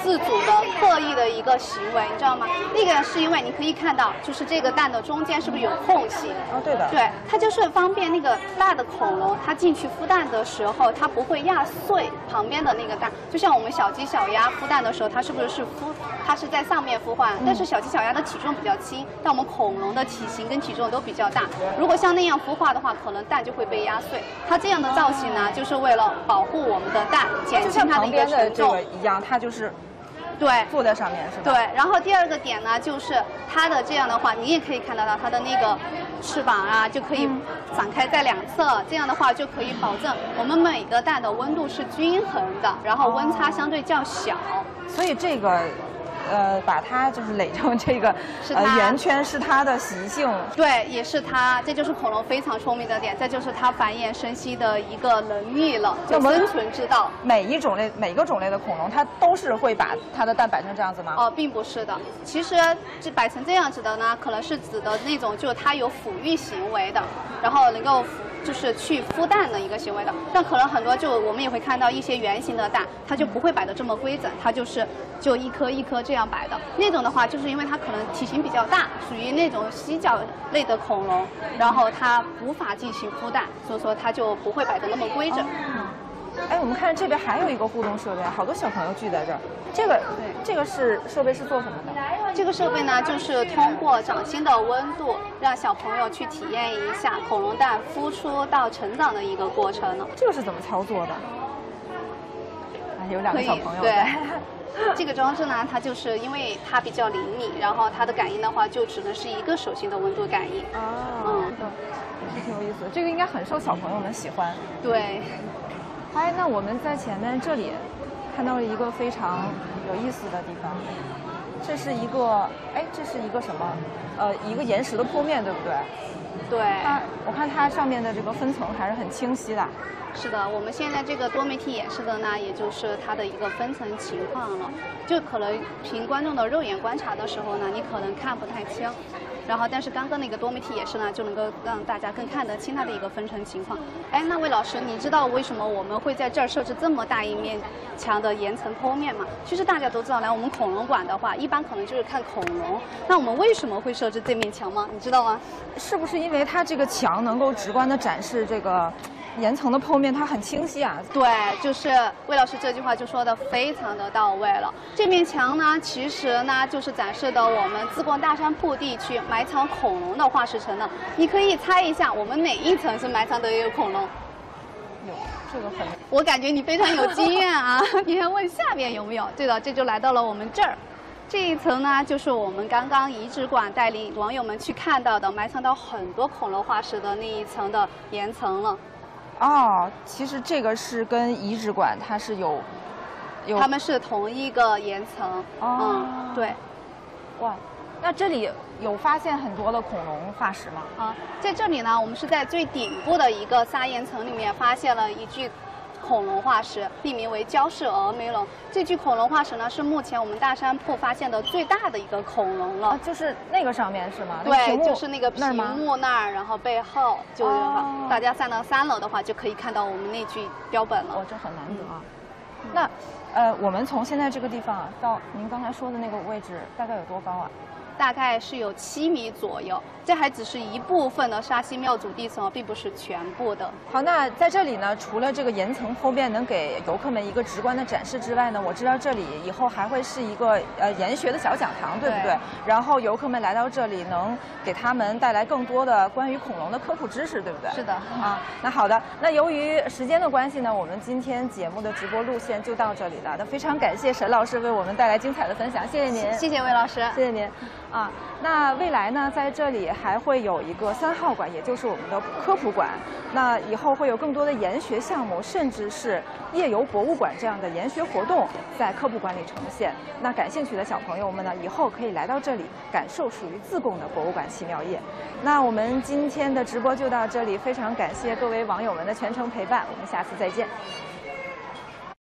自主的刻意的一个行为，你知道吗？那个是因为你可以看到，就是这个蛋的中间是不是有空隙？ 哦，对的。 对，它就是方便那个大的恐龙，它进去孵蛋的时候，它不会压碎旁边的那个蛋。就像我们小鸡、小鸭孵蛋的时候，它是不是它是在上面孵化？但是小鸡、小鸭的体重比较轻，但我们恐龙的体型跟体重都比较大。如果像那样孵化的话，可能蛋就会被压碎。它这样的造型呢，就是为了保护我们的蛋，减轻它的一个承重。 这个一样，它就是对坐在上面是吧？ 对。然后第二个点呢，就是它的这样的话，你也可以看得到它的那个翅膀啊，就可以展开在两侧，这样的话就可以保证我们每个蛋的温度是均衡的，然后温差相对较小。 所以这个。把它就是垒成这个圆圈是它的习性， 对，也是它，这就是恐龙非常聪明的点，这就是它繁衍生息的一个能力了，就生存之道。 每个种类的恐龙，它都是会把它的蛋摆成这样子吗？ 哦，并不是的，其实这摆成这样子的呢，可能是指的那种就是它有抚育行为的，然后能够就是去孵蛋的一个行为的，但可能很多就我们也会看到一些圆形的蛋，它就不会摆得这么规整，它就一颗一颗这样摆的。那种的话，就是因为它可能体型比较大，属于那种犀角类的恐龙，然后它无法进行孵蛋，所以说它就不会摆得那么规整。 哎，我们看这边还有一个互动设备，好多小朋友聚在这儿。这个设备是做什么的？ 这个设备呢，就是通过掌心的温度，让小朋友去体验一下恐龙蛋孵出到成长的一个过程了。 这个是怎么操作的？有两个小朋友对。这个装置呢，它就是因为它比较灵敏，然后它的感应的话，就只能是一个手心的温度感应。 这挺有意思的，这个应该很受小朋友们喜欢。 对。 哎，那我们在前面这里看到了一个非常有意思的地方，这是一个什么？一个岩石的铺面，对不对？ 对。 我看它上面的这个分层还是很清晰的。 是的，我们现在这个多媒体演示的呢，也就是它的一个分层情况了。就可能凭观众的肉眼观察的时候呢，你可能看不太清。然后，但是刚刚那个多媒体演示呢，就能够让大家更看得清它的一个分层情况。哎，那魏老师，你知道为什么我们会在这儿设置这么大一面墙的岩层剖面吗？其实大家都知道，来我们恐龙馆的话，一般可能就是看恐龙。那我们为什么会设置这面墙吗？你知道吗？ 是不是因为它这个墙能够直观地展示这个岩层的剖面，它很清晰啊？ 对，就是魏老师这句话就说的非常的到位了。这面墙呢，其实呢就是展示的我们自贡大山铺地区埋藏恐龙的化石层呢。你可以猜一下，我们哪一层是埋藏的有恐龙？ 有，这个很。 我感觉你非常有经验啊！你还问下面有没有？对的，这就来到了我们这儿。这一层呢，就是我们刚刚遗址馆带领网友们去看到的埋藏到很多恐龙化石的那一层的岩层了。 哦，其实这个是跟遗址馆它是有， 它们是同一个岩层。 哦， 对。 哇，那这里有发现很多的恐龙化石吗？ 在这里呢，我们是在最顶部的一个砂岩层里面发现了一具恐龙化石，命名为焦氏峨眉龙。这具恐龙化石呢，是目前我们大山铺发现的最大的一个恐龙了。 就是那个上面是吗？ 对，就是那个屏幕那儿，然后背后就大家上到3楼的话，就可以看到我们那具标本了。 这很难得啊。那我们从现在这个地方到您刚才说的那个位置，大概有多高啊？ 大概是有7米左右，这还只是一部分的沙溪庙主地层，并不是全部的。 好，那在这里呢，除了这个岩层剖面能给游客们一个直观的展示之外呢，我知道这里以后还会是一个研学的小讲堂，对不对？然后游客们来到这里，能给他们带来更多的关于恐龙的科普知识，对不对？ 是的啊。那好的，那由于时间的关系呢，我们今天节目的直播路线就到这里了。那非常感谢沈老师为我们带来精彩的分享，谢谢您。 谢谢魏老师， 谢谢您。那未来呢，在这里还会有一个3号馆，也就是我们的科普馆。那以后会有更多的研学项目，甚至是夜游博物馆这样的研学活动在科普馆里呈现。那感兴趣的小朋友们呢，以后可以来到这里，感受属于自贡的博物馆奇妙夜。那我们今天的直播就到这里，非常感谢各位网友们的全程陪伴，我们下次再见。